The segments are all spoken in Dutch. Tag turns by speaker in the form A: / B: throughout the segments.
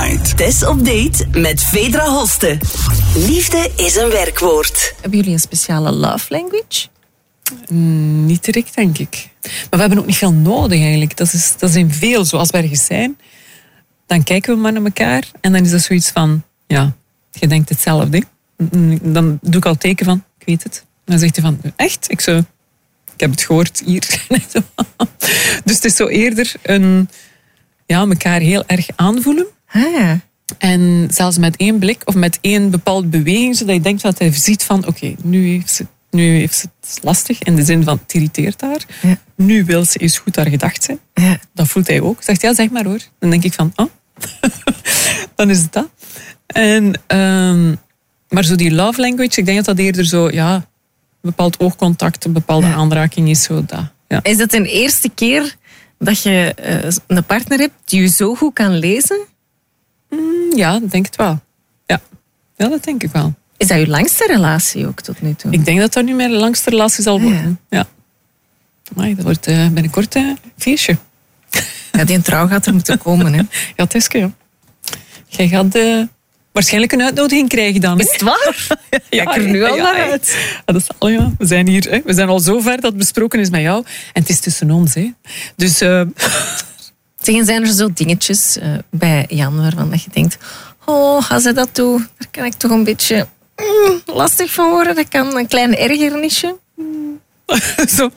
A: Night.
B: Test op date met Vedra Hoste. Liefde is een werkwoord.
C: Hebben jullie een speciale love language?
D: Niet direct, denk ik. Maar we hebben ook niet veel nodig eigenlijk. Dat is in veel. Zoals we ergens zijn, dan kijken we maar naar elkaar. En dan is dat zoiets van, ja, je denkt hetzelfde. Dan doe ik al teken van, ik weet het. Dan zegt hij van, echt? Ik heb het gehoord hier. Dus het is zo eerder elkaar heel erg aanvoelen.
C: Ja.
D: En zelfs met één blik of met één bepaalde beweging, zodat je denkt dat hij ziet van, oké, nu heeft ze het lastig, in de zin van, het irriteert haar.
C: Ja.
D: Nu wil ze eens goed haar gedacht zijn.
C: Ja.
D: Dat voelt hij ook. Zegt, ja, zeg maar hoor. Dan denk ik van, dan is het dat. Maar zo die love language, ik denk dat eerder zo, ja, een bepaald oogcontact, een bepaalde aanraking is, zo dat. Ja.
C: Is dat de eerste keer dat je een partner hebt die je zo goed kan lezen?
D: Ja, ik denk het wel. Ja, dat denk ik wel.
C: Is dat je langste relatie ook tot nu toe?
D: Ik denk dat dat nu mijn langste relatie zal worden. Ja. Amai, dat wordt binnenkort een feestje.
C: Ja, die trouw gaat er moeten komen. Hè.
D: Ja, Teske, ja. Jij gaat waarschijnlijk een uitnodiging krijgen dan.
C: Is het waar? Ja, ik er nu al naar uit.
D: Ja, dat is al, ja. We zijn hier. Hè. We zijn al zo ver dat het besproken is met jou. En het is tussen ons. Hè. Dus...
C: Zeg, zijn er zo dingetjes bij Jan waarvan dat je denkt, als hij dat doet, daar kan ik toch een beetje lastig van worden. Dat kan een klein ergernisje.
D: Zo.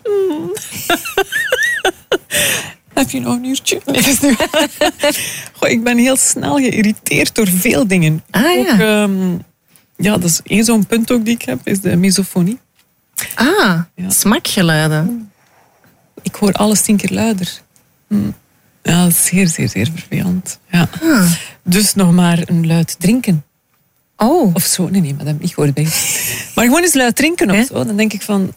D: Heb je nog een uurtje? Nee, dat is niet waar. Goh, ik ben heel snel geïrriteerd door veel dingen.
C: Ah, ja.
D: Ook, dat is één zo'n punt ook die ik heb, is de misofonie.
C: Smakgeluiden.
D: Ik hoor alles 10 keer luider. Ja, dat is zeer, zeer, zeer vervelend. Ja. Dus nog maar een luid drinken.
C: Oh.
D: Of zo. Nee, maar dat heb ik niet gehoord bij. Maar gewoon eens luid drinken of zo. Dan denk ik van...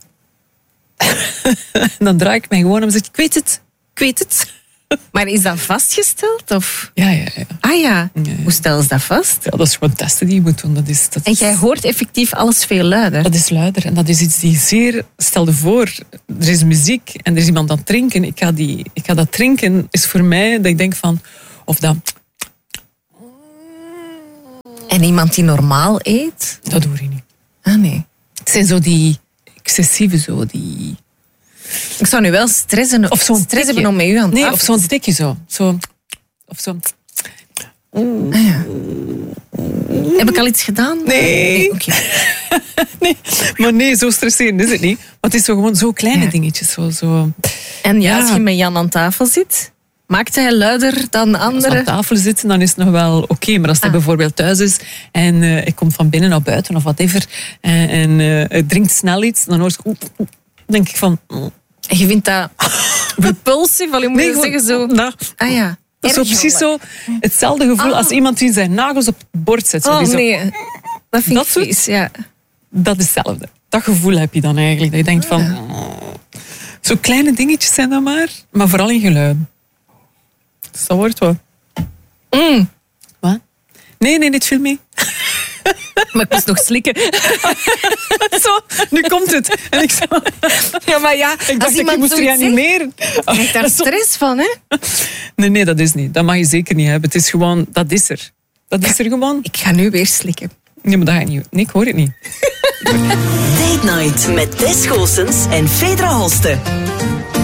D: dan draai ik mij gewoon om en zeg ik weet het.
C: Maar is dat vastgesteld? Of?
D: Ja.
C: Ah ja. Hoe stel je dat vast?
D: Ja, dat is gewoon testen die je moet doen.
C: En jij hoort effectief alles veel luider?
D: Dat is luider. En dat is iets die zeer... Stel je voor, er is muziek en er is iemand aan het drinken. Ik ga dat drinken, is voor mij dat ik denk van... Of dat...
C: En iemand die normaal eet?
D: Dat hoor je niet.
C: Ah, nee.
D: Het zijn zo die excessieve, zo die...
C: Ik zou nu wel stressen,
D: of zo'n
C: stress hebben om met u aan tafel.
D: Nee, of zo'n stikje zo. Of zo...
C: Ah, ja. Heb ik al iets gedaan?
D: Nee.
C: Okay.
D: Nee, maar nee, zo stresserend is het niet. Maar het is zo gewoon zo kleine dingetjes. Zo.
C: En als je met Jan aan tafel zit, maakt hij luider dan anderen?
D: Als we aan tafel zitten, dan is het nog wel oké. Maar als hij bijvoorbeeld thuis is en ik kom van binnen naar buiten of whatever en hij drinkt snel iets, dan hoor ik... denk ik van...
C: En je vindt dat repulsief? Al, je moet zeggen zo... Ah ja.
D: Dat is zo precies zo hetzelfde gevoel als iemand die zijn nagels op het bord zet.
C: Oh nee, dat vind ik vies. Ja.
D: Dat is hetzelfde. Dat gevoel heb je dan eigenlijk. Dat je denkt van... Zo kleine dingetjes zijn dat maar vooral in geluiden. Dus dat wordt wat. Wat? Nee, dit viel mee.
C: Maar ik moest nog slikken.
D: Zo, nu komt het. En ik zo...
C: Ja, maar ja,
D: ik dacht dat je moest reanimeren.
C: Je krijgt daar stress van, hè?
D: Nee, dat is niet. Dat mag je zeker niet hebben. Het is gewoon, dat is er. Dat is er gewoon.
C: Ik ga nu weer slikken.
D: Nee, maar dat ga je niet. Nee, ik hoor het niet.
B: Date Night met Tess Goossens en Vedra Hoste.